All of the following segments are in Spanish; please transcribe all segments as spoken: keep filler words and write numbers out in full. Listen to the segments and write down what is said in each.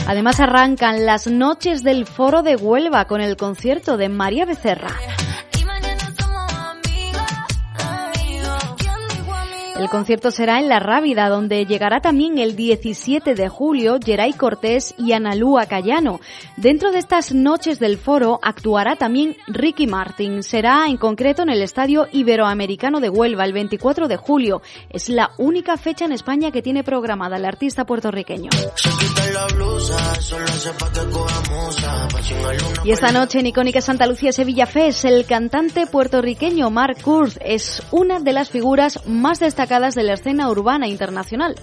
Además arrancan las noches del Foro de Huelva con el concierto de María Becerra. El concierto será en La Rábida, donde llegará también el diecisiete de julio Geray Cortés y Analúa Cayano. Dentro de estas noches del foro actuará también Ricky Martin. Será en concreto en el Estadio Iberoamericano de Huelva el veinticuatro de julio. Es la única fecha en España que tiene programada el artista puertorriqueño. Y esta noche en icónica Santa Lucía Sevilla Fest, el cantante puertorriqueño Mark Kurz es una de las figuras más destacadas de la escena urbana internacional.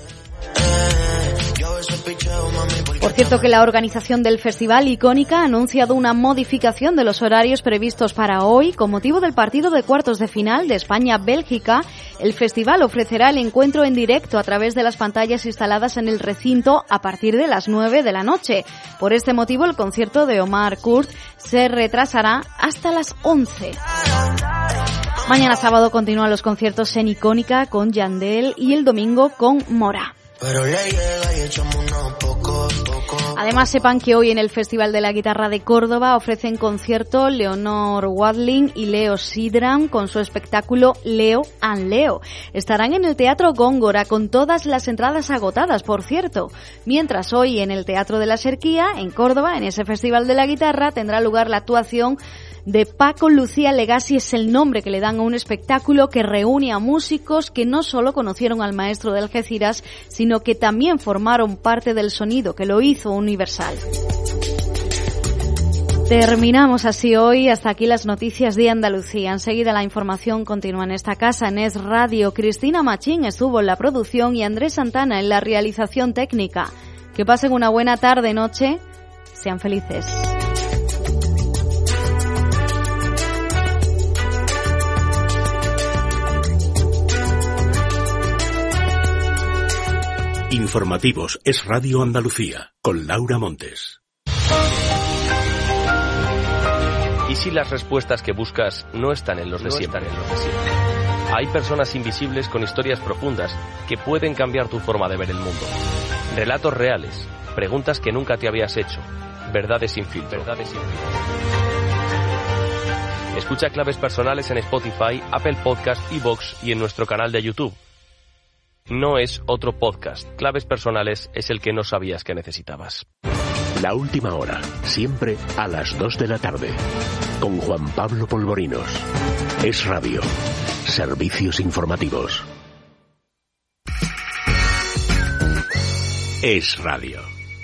Por cierto que la organización del festival Icónica ha anunciado una modificación de los horarios previstos para hoy. Con motivo del partido de cuartos de final de España-Bélgica, el festival ofrecerá el encuentro en directo a través de las pantallas instaladas en el recinto a partir de las nueve de la noche. Por este motivo, el concierto de Omar Kurz se retrasará hasta las once. Mañana sábado continúan los conciertos en Icónica con Yandel y el domingo con Mora. Además, sepan que hoy en el Festival de la Guitarra de Córdoba ofrecen concierto Leonor Wadling y Leo Sidran con su espectáculo Leo and Leo. Estarán en el Teatro Góngora con todas las entradas agotadas, por cierto. Mientras hoy en el Teatro de la Serquía, en Córdoba, en ese Festival de la Guitarra, tendrá lugar la actuación de Paco Lucía Legasi. Es el nombre que le dan a un espectáculo que reúne a músicos que no solo conocieron al maestro de Algeciras, sino que también formaron parte del sonido que lo hizo universal. Terminamos así hoy. Hasta aquí las noticias de Andalucía. Enseguida la información continúa en esta casa, en Es Radio. Cristina Machín estuvo en la producción y Andrés Santana en la realización técnica. Que pasen una buena tarde, noche. Sean felices. Informativos Es Radio Andalucía, con Laura Montes. ¿Y si las respuestas que buscas no están en los de siempre? Hay personas invisibles con historias profundas que pueden cambiar tu forma de ver el mundo. Relatos reales, preguntas que nunca te habías hecho, verdades sin filtro. Verdades sin filtro. Escucha Claves Personales en Spotify, Apple Podcast, iVoox y en nuestro canal de YouTube. No es otro podcast. Claves Personales es el que no sabías que necesitabas. La última hora, siempre a las dos de la tarde. Con Juan Pablo Polvorinos. Es Radio. Servicios informativos. Es Radio.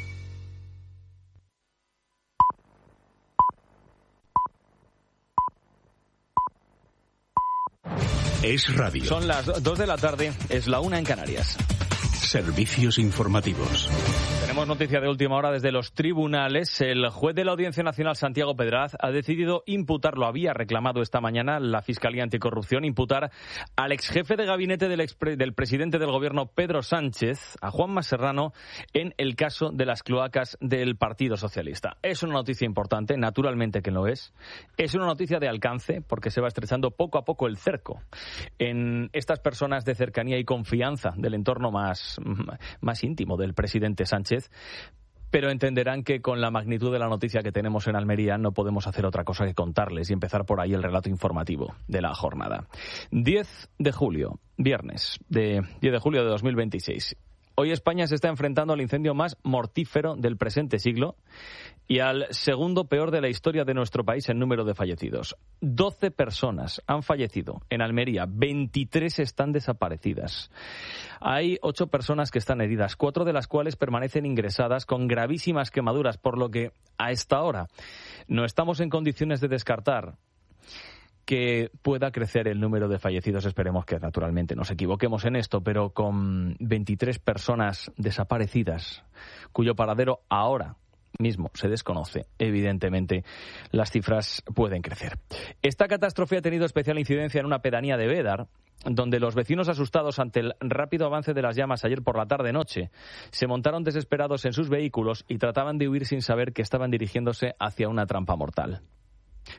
Es Radio. Son las dos de la tarde, es la una en Canarias. Servicios informativos. Tenemos noticia de última hora desde los tribunales. El juez de la Audiencia Nacional, Santiago Pedraz, ha decidido imputar, lo había reclamado esta mañana la Fiscalía Anticorrupción, imputar al exjefe de gabinete del, expre, del presidente del Gobierno, Pedro Sánchez, a Juanma Serrano, en el caso de las cloacas del Partido Socialista. Es una noticia importante, naturalmente que lo es. Es una noticia de alcance, porque se va estrechando poco a poco el cerco en estas personas de cercanía y confianza del entorno más, más íntimo del presidente Sánchez. Pero entenderán que con la magnitud de la noticia que tenemos en Almería no podemos hacer otra cosa que contarles y empezar por ahí el relato informativo de la jornada. diez de julio, viernes, de diez de julio de dos mil veintiséis. Hoy España se está enfrentando al incendio más mortífero del presente siglo y al segundo peor de la historia de nuestro país en número de fallecidos. doce personas han fallecido en Almería, veintitrés están desaparecidas. Hay ocho personas que están heridas, cuatro de las cuales permanecen ingresadas con gravísimas quemaduras, por lo que a esta hora no estamos en condiciones de descartar que pueda crecer el número de fallecidos. Esperemos que naturalmente nos equivoquemos en esto, pero con veintitrés personas desaparecidas, cuyo paradero ahora mismo se desconoce, evidentemente las cifras pueden crecer. Esta catástrofe ha tenido especial incidencia en una pedanía de Bédar, donde los vecinos, asustados ante el rápido avance de las llamas ayer por la tarde-noche, se montaron desesperados en sus vehículos y trataban de huir sin saber que estaban dirigiéndose hacia una trampa mortal.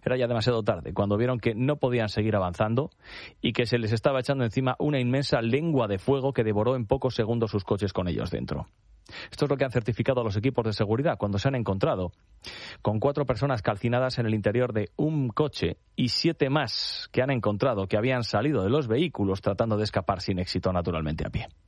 Era ya demasiado tarde, cuando vieron que no podían seguir avanzando y que se les estaba echando encima una inmensa lengua de fuego que devoró en pocos segundos sus coches con ellos dentro. Esto es lo que han certificado los equipos de seguridad cuando se han encontrado con cuatro personas calcinadas en el interior de un coche y siete más que han encontrado que habían salido de los vehículos tratando de escapar sin éxito, naturalmente a pie.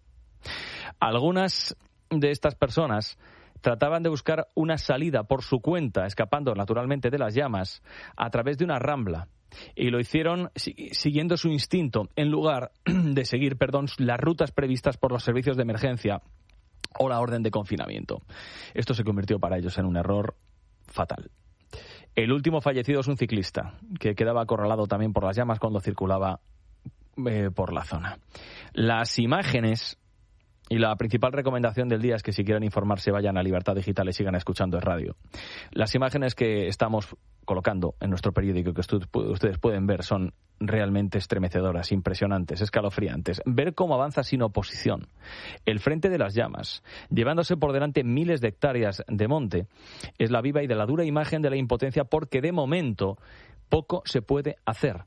Algunas de estas personas trataban de buscar una salida por su cuenta, escapando naturalmente de las llamas a través de una rambla. Y lo hicieron siguiendo su instinto en lugar de seguir, perdón, las rutas previstas por los servicios de emergencia o la orden de confinamiento. Esto se convirtió para ellos en un error fatal. El último fallecido es un ciclista que quedaba acorralado también por las llamas cuando circulaba eh, por la zona. Las imágenes y la principal recomendación del día es que si quieren informarse vayan a Libertad Digital y sigan escuchando el radio. Las imágenes que estamos colocando en nuestro periódico que ustedes pueden ver son realmente estremecedoras, impresionantes, escalofriantes. Ver cómo avanza sin oposición el frente de las llamas, llevándose por delante miles de hectáreas de monte, es la viva y de la dura imagen de la impotencia, porque de momento poco se puede hacer.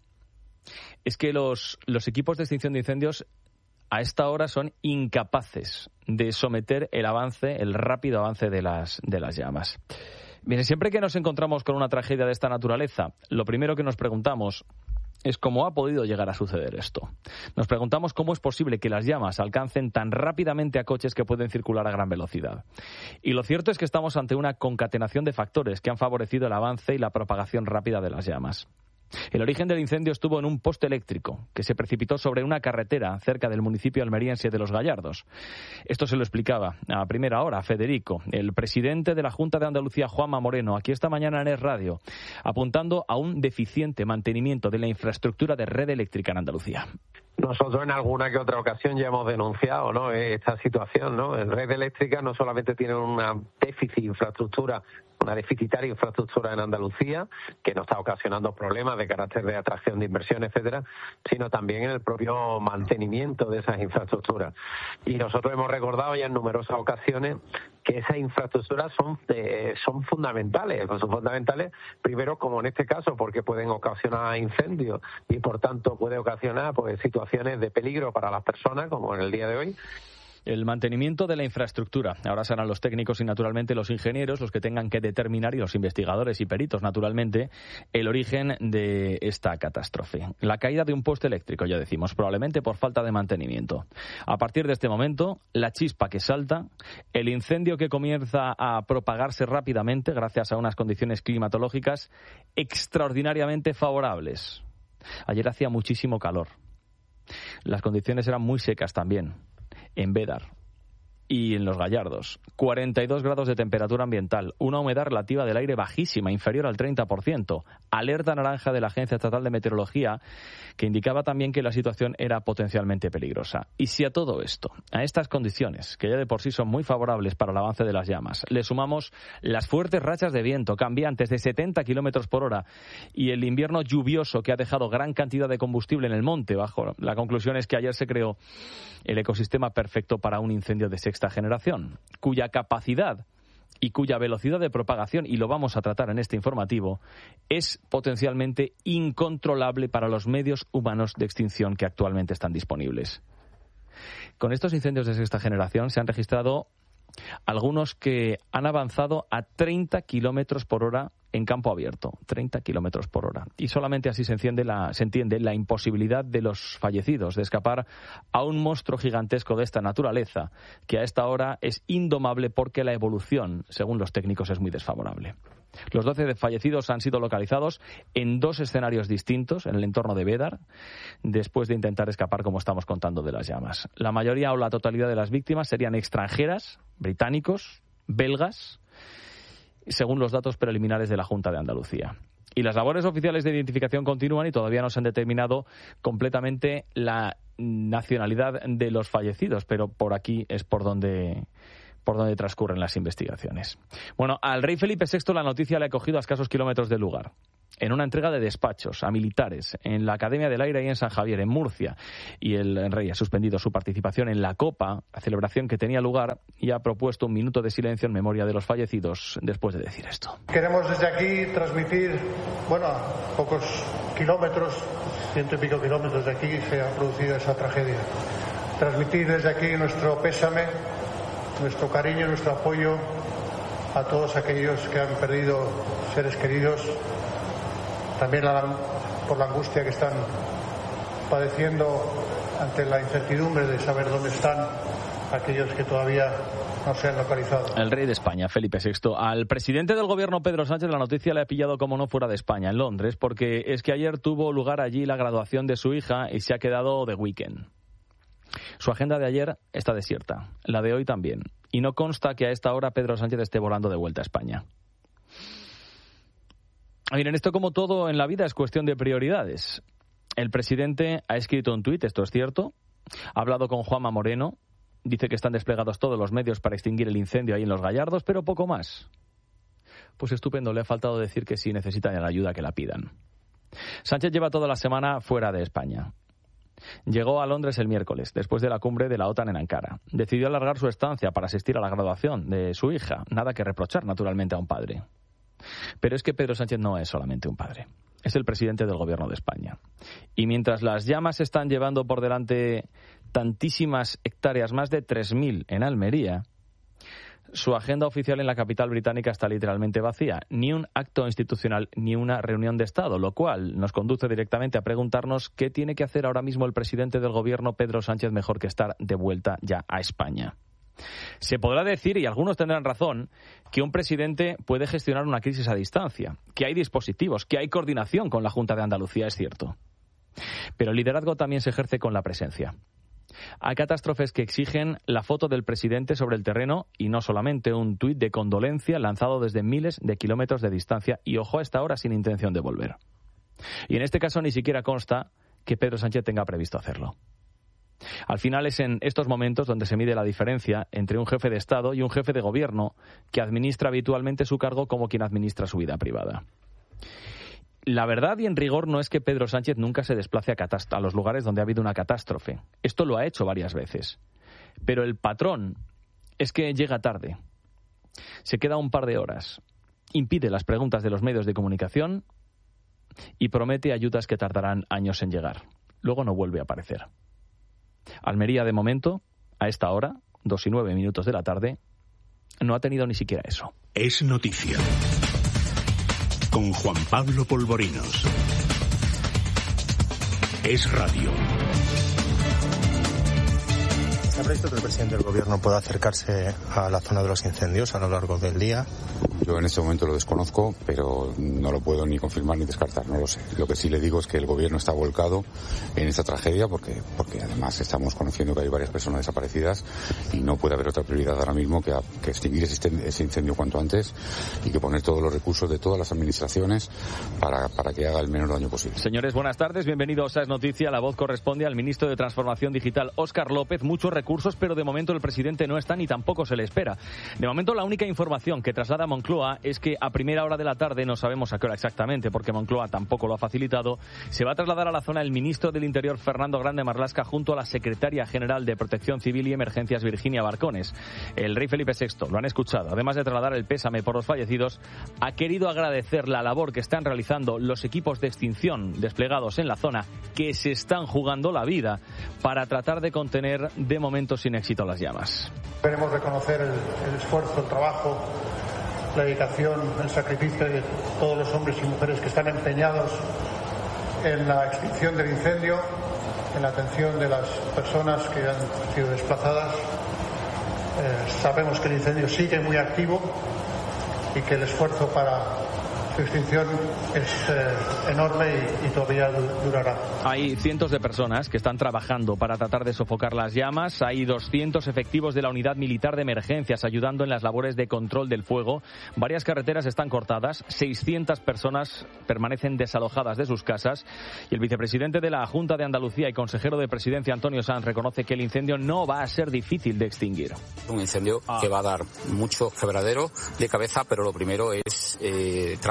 Es que los, los equipos de extinción de incendios a esta hora son incapaces de someter el avance, el rápido avance de las, de las llamas. Miren, siempre que nos encontramos con una tragedia de esta naturaleza, lo primero que nos preguntamos es cómo ha podido llegar a suceder esto. Nos preguntamos cómo es posible que las llamas alcancen tan rápidamente a coches que pueden circular a gran velocidad. Y lo cierto es que estamos ante una concatenación de factores que han favorecido el avance y la propagación rápida de las llamas. El origen del incendio estuvo en un poste eléctrico que se precipitó sobre una carretera cerca del municipio almeriense de Los Gallardos. Esto se lo explicaba a primera hora Federico, el presidente de la Junta de Andalucía, Juanma Moreno, aquí esta mañana en Es Radio, apuntando a un deficiente mantenimiento de la infraestructura de red eléctrica en Andalucía. Nosotros en alguna que otra ocasión ya hemos denunciado, ¿no?, esta situación, ¿no? En red eléctrica no solamente tiene una déficit de infraestructura, una deficitaria infraestructura en Andalucía, que nos está ocasionando problemas de carácter de atracción de inversión, etcétera, sino también en el propio mantenimiento de esas infraestructuras. Y nosotros hemos recordado ya en numerosas ocasiones que esas infraestructuras son eh, son fundamentales, pues son fundamentales primero, como en este caso, porque pueden ocasionar incendios y por tanto puede ocasionar pues situaciones de peligro para las personas, como en el día de hoy. El mantenimiento de la infraestructura. Ahora serán los técnicos y, naturalmente, los ingenieros los que tengan que determinar, y los investigadores y peritos, naturalmente, el origen de esta catástrofe. La caída de un poste eléctrico, ya decimos, probablemente por falta de mantenimiento. A partir de este momento, la chispa que salta, el incendio que comienza a propagarse rápidamente gracias a unas condiciones climatológicas extraordinariamente favorables. Ayer hacía muchísimo calor. Las condiciones eran muy secas también. En Bédar y en Los Gallardos, cuarenta y dos grados de temperatura ambiental, una humedad relativa del aire bajísima, inferior al treinta por ciento, alerta naranja de la Agencia Estatal de Meteorología, que indicaba también que la situación era potencialmente peligrosa. Y si a todo esto, a estas condiciones, que ya de por sí son muy favorables para el avance de las llamas, le sumamos las fuertes rachas de viento cambiantes de setenta kilómetros por hora y el invierno lluvioso que ha dejado gran cantidad de combustible en el monte, bajo la conclusión es que ayer se creó el ecosistema perfecto para un incendio de sexta generación, cuya capacidad y cuya velocidad de propagación, y lo vamos a tratar en este informativo, es potencialmente incontrolable para los medios humanos de extinción que actualmente están disponibles. Con estos incendios de sexta generación se han registrado algunos que han avanzado a treinta kilómetros por hora en campo abierto, treinta kilómetros por hora. Y solamente así se, enciende la, se entiende la imposibilidad de los fallecidos de escapar a un monstruo gigantesco de esta naturaleza, que a esta hora es indomable porque la evolución, según los técnicos, es muy desfavorable. Los doce fallecidos han sido localizados en dos escenarios distintos en el entorno de Bédar, después de intentar escapar, como estamos contando, de las llamas. La mayoría o la totalidad de las víctimas serían extranjeras, británicos, belgas, según los datos preliminares de la Junta de Andalucía. Y las labores oficiales de identificación continúan y todavía no se han determinado completamente la nacionalidad de los fallecidos, pero por aquí es por donde... por donde transcurren las investigaciones. Bueno, al rey Felipe sexto la noticia le ha cogido a escasos kilómetros del lugar. en una entrega de despachos a militares en la Academia del Aire y en San Javier, en Murcia. Y el rey ha suspendido su participación en la Copa, la celebración que tenía lugar, y ha propuesto un minuto de silencio en memoria de los fallecidos después de decir esto. Queremos desde aquí transmitir, bueno, a pocos kilómetros, ciento y pico kilómetros de aquí se ha producido esa tragedia. Transmitir desde aquí nuestro pésame, nuestro cariño, nuestro apoyo a todos aquellos que han perdido seres queridos, también la, por la angustia que están padeciendo ante la incertidumbre de saber dónde están aquellos que todavía no se han localizado. El rey de España, Felipe sexto. Al presidente del gobierno, Pedro Sánchez, la noticia le ha pillado como no fuera de España, en Londres, porque es que ayer tuvo lugar allí la graduación de su hija y se ha quedado de weekend. Su agenda de ayer está desierta, la de hoy también, y no consta que a esta hora Pedro Sánchez esté volando de vuelta a España. Miren, esto como todo en la vida es cuestión de prioridades. El presidente ha escrito un tuit, esto es cierto, ha hablado con Juanma Moreno, dice que están desplegados todos los medios para extinguir el incendio ahí en Los Gallardos, pero poco más. Pues estupendo, le ha faltado decir que si necesitan la ayuda que la pidan. Sánchez lleva toda la semana fuera de España. Llegó a Londres el miércoles, después de la cumbre de la OTAN en Ankara. Decidió alargar su estancia para asistir a la graduación de su hija, nada que reprochar naturalmente a un padre. Pero es que Pedro Sánchez no es solamente un padre, es el presidente del gobierno de España. Y mientras las llamas están llevando por delante tantísimas hectáreas, más de tres mil en Almería, su agenda oficial en la capital británica está literalmente vacía. Ni un acto institucional, ni una reunión de Estado, lo cual nos conduce directamente a preguntarnos qué tiene que hacer ahora mismo el presidente del gobierno, Pedro Sánchez, mejor que estar de vuelta ya a España. Se podrá decir, y algunos tendrán razón, que un presidente puede gestionar una crisis a distancia, que hay dispositivos, que hay coordinación con la Junta de Andalucía, es cierto. Pero el liderazgo también se ejerce con la presencia. Hay catástrofes que exigen la foto del presidente sobre el terreno y no solamente un tuit de condolencia lanzado desde miles de kilómetros de distancia y, ojo, a esta hora sin intención de volver. Y en este caso ni siquiera consta que Pedro Sánchez tenga previsto hacerlo. Al final es en estos momentos donde se mide la diferencia entre un jefe de Estado y un jefe de gobierno que administra habitualmente su cargo como quien administra su vida privada. La verdad y en rigor no es que Pedro Sánchez nunca se desplace a, catast- a los lugares donde ha habido una catástrofe. Esto lo ha hecho varias veces. Pero el patrón es que llega tarde. Se queda un par de horas. Impide las preguntas de los medios de comunicación y promete ayudas que tardarán años en llegar. Luego no vuelve a aparecer. Almería, de momento, a esta hora, dos y nueve minutos de la tarde, no ha tenido ni siquiera eso. Es noticia. Con Juan Pablo Polvorinos. Es radio. ¿Está previsto que el presidente del gobierno pueda acercarse a la zona de los incendios a lo largo del día? Yo en este momento lo desconozco, pero no lo puedo ni confirmar ni descartar, no lo sé. Lo que sí le digo es que el gobierno está volcado en esta tragedia porque, porque además estamos conociendo que hay varias personas desaparecidas y no puede haber otra prioridad ahora mismo que, a, que extinguir ese, ese incendio cuanto antes y que poner todos los recursos de todas las administraciones para, para que haga el menor daño posible. Señores, buenas tardes, bienvenidos a Es Noticia. La voz corresponde al ministro de Transformación Digital, Óscar López. Muchos recursos, pero de momento el presidente no está ni tampoco se le espera. De momento la única información que traslada Moncloa es que a primera hora de la tarde, no sabemos a qué hora exactamente porque Moncloa tampoco lo ha facilitado, se va a trasladar a la zona el ministro del Interior, Fernando Grande Marlaska, junto a la secretaria general de Protección Civil y Emergencias, Virginia Barcones. El rey Felipe sexto, lo han escuchado, además de trasladar el pésame por los fallecidos, ha querido agradecer la labor que están realizando los equipos de extinción desplegados en la zona, que se están jugando la vida para tratar de contener de momento sin éxito las llamas. Queremos reconocer el, el esfuerzo, el trabajo, la dedicación, el sacrificio de todos los hombres y mujeres que están empeñados en la extinción del incendio, en la atención de las personas que han sido desplazadas. Eh, sabemos que el incendio sigue muy activo y que el esfuerzo para su extinción es eh, enorme y, y todavía durará. Hay cientos de personas que están trabajando para tratar de sofocar las llamas. Hay doscientos efectivos de la Unidad Militar de Emergencias ayudando en las labores de control del fuego. Varias carreteras están cortadas. seiscientas personas permanecen desalojadas de sus casas. Y el vicepresidente de la Junta de Andalucía y consejero de Presidencia, Antonio Sanz, reconoce que el incendio no va a ser difícil de extinguir. Un incendio ah. que va a dar mucho quebradero de cabeza, pero lo primero es eh, trabajar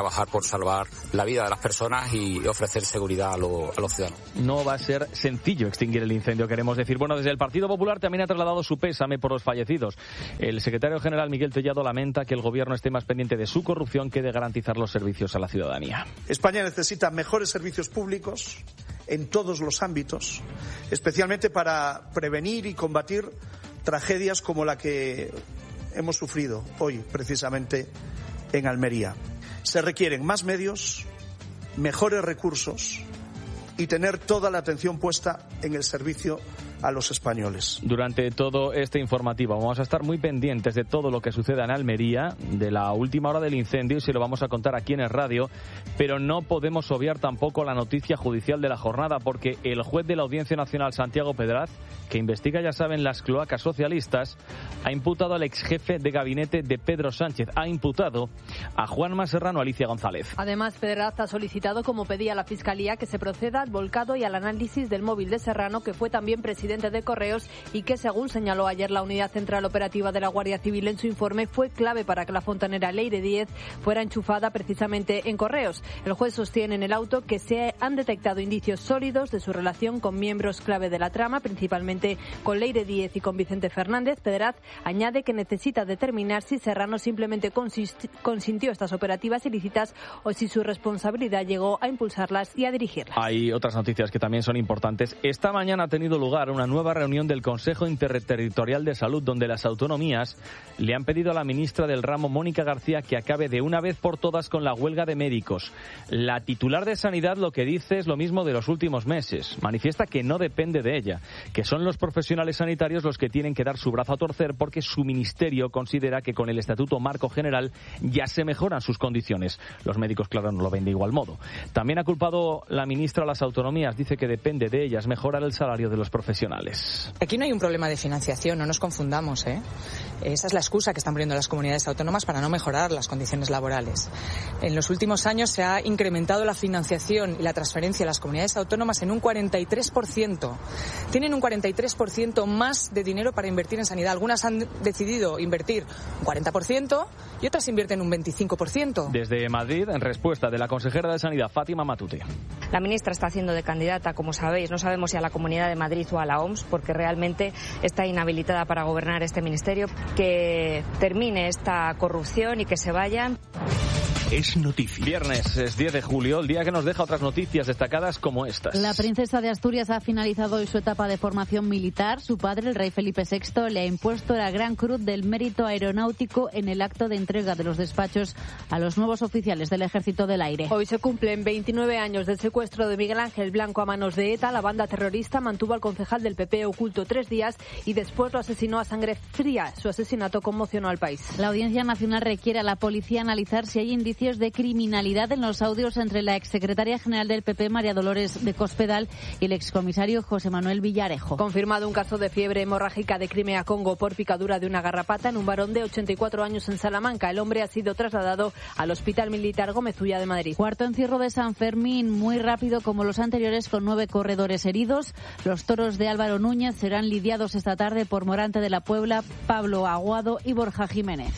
trabajar por salvar la vida de las personas y ofrecer seguridad a, lo, a los ciudadanos. No va a ser sencillo extinguir el incendio, queremos decir. Bueno, desde el Partido Popular también ha trasladado su pésame por los fallecidos. El secretario general Miguel Tellado lamenta que el gobierno esté más pendiente de su corrupción que de garantizar los servicios a la ciudadanía. España necesita mejores servicios públicos en todos los ámbitos, especialmente para prevenir y combatir tragedias como la que hemos sufrido hoy, precisamente en Almería. Se requieren más medios, mejores recursos y tener toda la atención puesta en el servicio a los españoles. Durante todo este informativo vamos a estar muy pendientes de todo lo que suceda en Almería, de la última hora del incendio, y se lo vamos a contar aquí en el radio, pero no podemos obviar tampoco la noticia judicial de la jornada, porque el juez de la Audiencia Nacional, Santiago Pedraz, que investiga, ya saben, las cloacas socialistas, ha imputado al exjefe de gabinete de Pedro Sánchez, ha imputado a Juanma Serrano, Alicia González. Además, Pedraz ha solicitado, como pedía la Fiscalía, que se proceda al volcado y al análisis del móvil de Serrano, que fue también presidente de Correos y que, según señaló ayer la Unidad Central Operativa de la Guardia Civil en su informe, fue clave para que la fontanera Leire Díez fuera enchufada precisamente en Correos. El juez sostiene en el auto que se han detectado indicios sólidos de su relación con miembros clave de la trama, principalmente con Leire Díez y con Vicente Fernández. Pedraz añade que necesita determinar si Serrano simplemente consintió estas operativas ilícitas o si su responsabilidad llegó a impulsarlas y a dirigirlas. Hay otras noticias que también son importantes. Esta mañana ha tenido lugar una nueva reunión del Consejo Interterritorial de Salud, donde las autonomías le han pedido a la ministra del ramo, Mónica García, que acabe de una vez por todas con la huelga de médicos. La titular de Sanidad lo que dice es lo mismo de los últimos meses. Manifiesta que no depende de ella, que son los profesionales sanitarios los que tienen que dar su brazo a torcer, porque su ministerio considera que con el Estatuto Marco General ya se mejoran sus condiciones. Los médicos, claro, no lo ven de igual modo. También ha culpado la ministra a las autonomías. Dice que depende de ellas mejorar el salario de los profesionales. Aquí no hay un problema de financiación, no nos confundamos, ¿eh? Esa es la excusa que están poniendo las comunidades autónomas para no mejorar las condiciones laborales. En los últimos años se ha incrementado la financiación y la transferencia a las comunidades autónomas en un cuarenta y tres por ciento. Tienen un cuarenta y tres por ciento más de dinero para invertir en sanidad. Algunas han decidido invertir un cuarenta por ciento y otras invierten un veinticinco por ciento. Desde Madrid, en respuesta de la consejera de Sanidad, Fátima Matute. La ministra está haciendo de candidata, como sabéis, no sabemos si a la Comunidad de Madrid o a la O M S, porque realmente está inhabilitada para gobernar este ministerio. Que termine esta corrupción y que se vayan. Es noticia. Viernes, es diez de julio, el día que nos deja otras noticias destacadas como estas. La princesa de Asturias ha finalizado hoy su etapa de formación militar. Su padre, el rey Felipe sexto, le ha impuesto la Gran Cruz del Mérito Aeronáutico en el acto de entrega de los despachos a los nuevos oficiales del Ejército del Aire. Hoy se cumplen veintinueve años del secuestro de Miguel Ángel Blanco a manos de ETA. La banda terrorista mantuvo al concejal del P P oculto tres días y después lo asesinó a sangre fría. Su asesinato conmocionó al país. La Audiencia Nacional requiere a la policía analizar si hay indicios de criminalidad en los audios entre la exsecretaria general del P P, María Dolores de Cospedal, y el excomisario José Manuel Villarejo. Confirmado un caso de fiebre hemorrágica de Crimea-Congo por picadura de una garrapata en un varón de ochenta y cuatro años en Salamanca. El hombre ha sido trasladado al Hospital Militar Gómez Ulla de Madrid. Cuarto encierro de San Fermín, muy rápido como los anteriores, con nueve corredores heridos. Los toros de Álvaro Núñez serán lidiados esta tarde por Morante de la Puebla, Pablo Aguado y Borja Jiménez.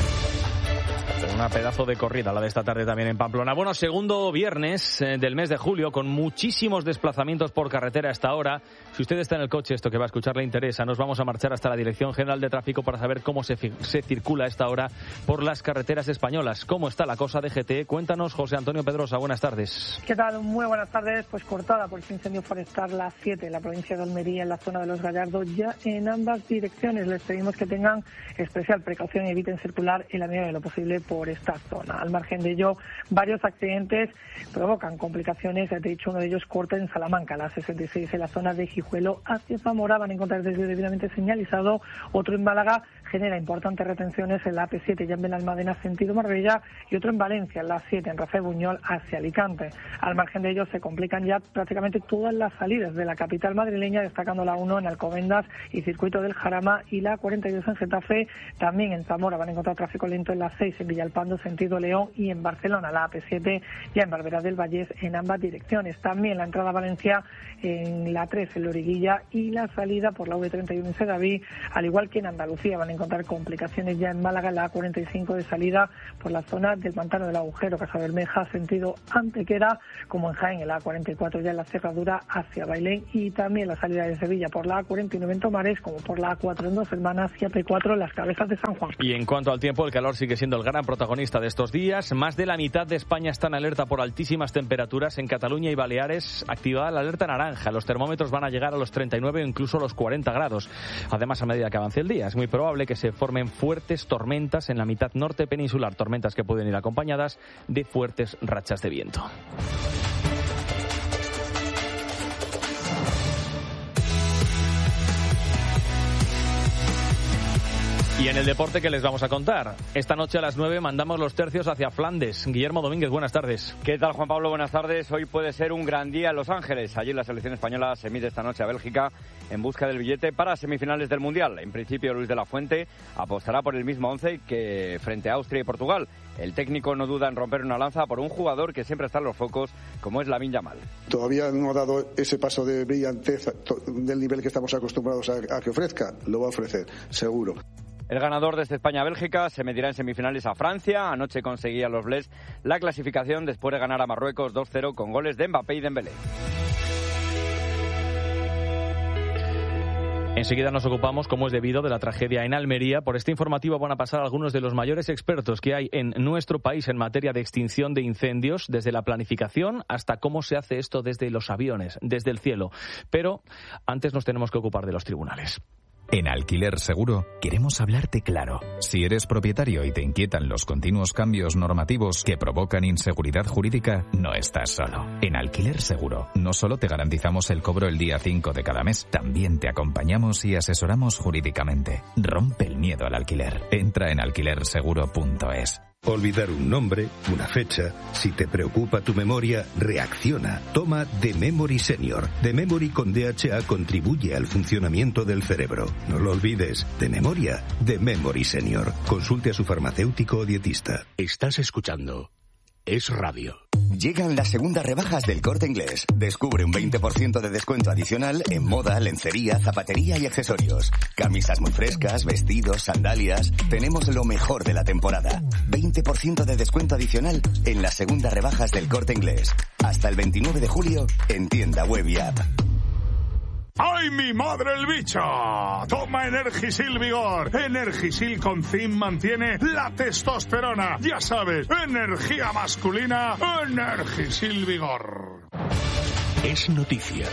Una pedazo de corrida la de esta tarde también en Pamplona. Bueno, segundo viernes eh, del mes de julio, con muchísimos desplazamientos por carretera a esta hora. Si usted está en el coche, esto que va a escuchar le interesa, nos vamos a marchar hasta la Dirección General de Tráfico para saber cómo se, se circula a esta hora por las carreteras españolas. ¿Cómo está la cosa de G T E? Cuéntanos, José Antonio Pedrosa, buenas tardes. ¿Qué tal? Muy buenas tardes. Pues cortada por este incendio forestal la siete en la provincia de Almería, en la zona de Los Gallardos, ya en ambas direcciones. Les pedimos que tengan especial precaución y eviten circular en la medida de lo posible por esta zona. Al margen de ello, varios accidentes provocan complicaciones. De hecho, uno de ellos corta en Salamanca, la sesenta y seis en la zona de Gijuelo hacia Zamora. Van a encontrar desde debidamente señalizado. Otro en Málaga genera importantes retenciones en la A P siete, ya en Benalmádena, sentido Marbella, y otro en Valencia, en la siete, en Rafael Buñol, hacia Alicante. Al margen de ello, se complican ya prácticamente todas las salidas de la capital madrileña, destacando la uno en Alcobendas y Circuito del Jarama, y la cuarenta y dos en Getafe. También en Zamora van a encontrar tráfico lento en la seis, en Villalpando, sentido León, y en Barcelona, la A P siete, ya en Barberá del Vallés, en ambas direcciones. También la entrada a Valencia en la tres, en Loriguilla, y la salida por la V treinta y uno en Sedaví, al igual que en Andalucía. Van a encontrar encontrar complicaciones ya en Málaga, en la A cuarenta y cinco de salida por la zona del Pantano del Agujero, Casa Bermeja, sentido Antequera, como en Jaén, en la A cuarenta y cuatro ya en la cerradura hacia Bailén, y también la salida de Sevilla por la A cuarenta y nueve en Tomares, como por la A cuatro en Dos Hermanas y A P cuatro en las Cabezas de San Juan. Y en cuanto al tiempo, el calor sigue siendo el gran protagonista de estos días. Más de la mitad de España está en alerta por altísimas temperaturas. En Cataluña y Baleares, activada la alerta naranja. Los termómetros van a llegar a los treinta y nueve o incluso los cuarenta grados. Además, a medida que avance el día, es muy probable que se formen fuertes tormentas en la mitad norte peninsular. Tormentas que pueden ir acompañadas de fuertes rachas de viento. Y en el deporte, ¿qué les vamos a contar? Esta noche a las nueve mandamos los tercios hacia Flandes. Guillermo Domínguez, buenas tardes. ¿Qué tal, Juan Pablo? Buenas tardes. Hoy puede ser un gran día en Los Ángeles. Allí la selección española se mide esta noche a Bélgica en busca del billete para semifinales del Mundial. En principio, Luis de la Fuente apostará por el mismo once que frente a Austria y Portugal. El técnico no duda en romper una lanza por un jugador que siempre está en los focos, como es Lamine Yamal. Todavía no ha dado ese paso de brillantez del nivel que estamos acostumbrados a, a que ofrezca. Lo va a ofrecer, seguro. El ganador de este España-Bélgica se medirá en semifinales a Francia. Anoche conseguían los Blés la clasificación después de ganar a Marruecos dos cero con goles de Mbappé y Dembélé. Enseguida nos ocupamos, como es debido, de la tragedia en Almería. Por este informativo van a pasar algunos de los mayores expertos que hay en nuestro país en materia de extinción de incendios, desde la planificación hasta cómo se hace esto desde los aviones, desde el cielo. Pero antes nos tenemos que ocupar de los tribunales. En Alquiler Seguro queremos hablarte claro. Si eres propietario y te inquietan los continuos cambios normativos que provocan inseguridad jurídica, no estás solo. En Alquiler Seguro no solo te garantizamos el cobro el día cinco de cada mes, también te acompañamos y asesoramos jurídicamente. Rompe el miedo al alquiler. Entra en alquiler seguro punto es. Olvidar un nombre, una fecha. Si te preocupa tu memoria, reacciona. Toma The Memory Senior. The Memory con D H A contribuye al funcionamiento del cerebro. No lo olvides. De memoria, The Memory Senior. Consulte a su farmacéutico o dietista. Estás escuchando Es Radio. Llegan las segundas rebajas del Corte Inglés. Descubre un veinte por ciento de descuento adicional en moda, lencería, zapatería y accesorios. Camisas muy frescas, vestidos, sandalias. Tenemos lo mejor de la temporada. veinte por ciento de descuento adicional en las segundas rebajas del Corte Inglés. Hasta el veintinueve de julio en tienda web y app. ¡Ay, mi madre el bicho! Toma Energisil Vigor. Energisil con zinc mantiene la testosterona. Ya sabes, energía masculina, Energisil Vigor. Es noticia.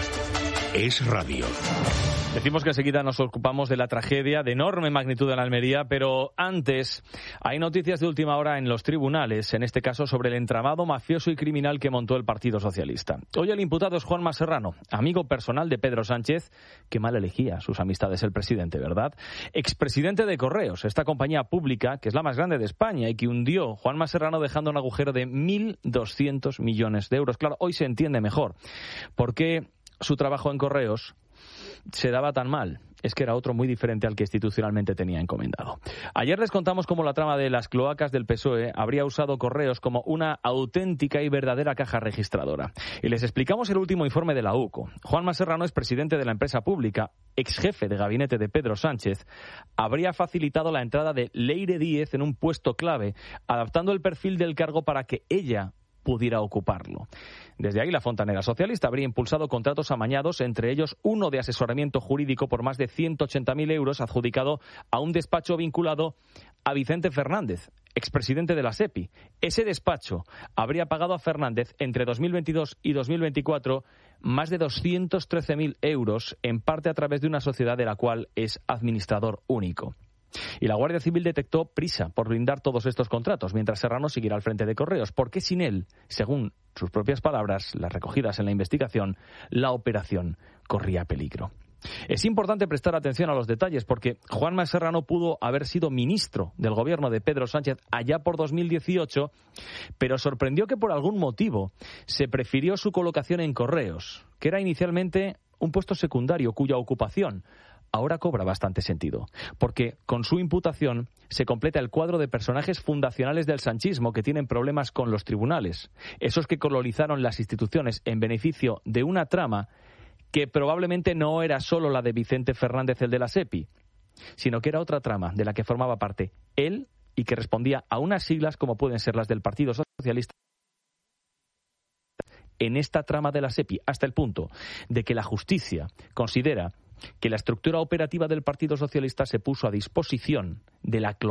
Es radio. Decimos que enseguida nos ocupamos de la tragedia de enorme magnitud en Almería, pero antes hay noticias de última hora en los tribunales, en este caso sobre el entramado mafioso y criminal que montó el Partido Socialista. Hoy el imputado es Juanma Serrano, amigo personal de Pedro Sánchez, que mal elegía sus amistades el presidente, ¿verdad? Expresidente de Correos, esta compañía pública que es la más grande de España y que hundió Juanma Serrano dejando un agujero de mil doscientos millones de euros. Claro, hoy se entiende mejor por qué su trabajo en Correos se daba tan mal. Es que era otro muy diferente al que institucionalmente tenía encomendado. Ayer les contamos cómo la trama de las cloacas del P S O E habría usado Correos como una auténtica y verdadera caja registradora. Y les explicamos el último informe de la U C O. Juanma Serrano es presidente de la empresa pública, ex jefe de gabinete de Pedro Sánchez. Habría facilitado la entrada de Leire Díez en un puesto clave, adaptando el perfil del cargo para que ella pudiera ocuparlo. Desde ahí, la fontanera socialista habría impulsado contratos amañados, entre ellos uno de asesoramiento jurídico por más de ciento ochenta mil euros adjudicado a un despacho vinculado a Vicente Fernández, expresidente de la SEPI. Ese despacho habría pagado a Fernández entre dos mil veintidós y dos mil veinticuatro más de doscientos trece mil euros, en parte a través de una sociedad de la cual es administrador único. Y la Guardia Civil detectó prisa por blindar todos estos contratos, mientras Serrano seguirá al frente de Correos, porque sin él, según sus propias palabras, las recogidas en la investigación, la operación corría peligro. Es importante prestar atención a los detalles, porque Juanma Serrano pudo haber sido ministro del gobierno de Pedro Sánchez allá por dos mil dieciocho, pero sorprendió que por algún motivo se prefirió su colocación en Correos, que era inicialmente un puesto secundario cuya ocupación ahora cobra bastante sentido, porque con su imputación se completa el cuadro de personajes fundacionales del sanchismo que tienen problemas con los tribunales, esos que colonizaron las instituciones en beneficio de una trama que probablemente no era solo la de Vicente Fernández, el de la SEPI, sino que era otra trama de la que formaba parte él y que respondía a unas siglas como pueden ser las del Partido Socialista en esta trama de la SEPI, hasta el punto de que la justicia considera que la estructura operativa del Partido Socialista se puso a disposición de la